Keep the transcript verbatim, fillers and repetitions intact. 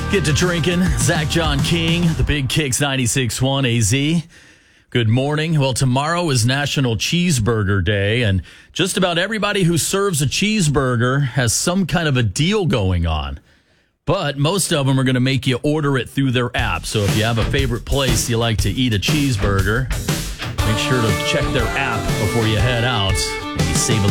Get to drinking. Zach John King, the Big Kicks ninety-six point one A Z. Good morning. Well, tomorrow is National Cheeseburger Day, and just about everybody who serves a cheeseburger has some kind of a deal going on. But most of them are going to make you order it through their app. So if you have a favorite place you like to eat a cheeseburger, make sure to check their app before you head out. Maybe save a